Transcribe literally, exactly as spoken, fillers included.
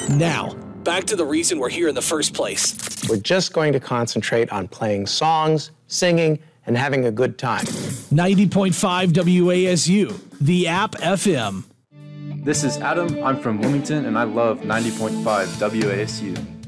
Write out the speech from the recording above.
Now, back to the reason we're here in the first place. We're just going to concentrate on playing songs, singing, and having a good time. ninety point five W A S U, the app F M. This is Adam. I'm from Wilmington, and I love ninety point five W A S U.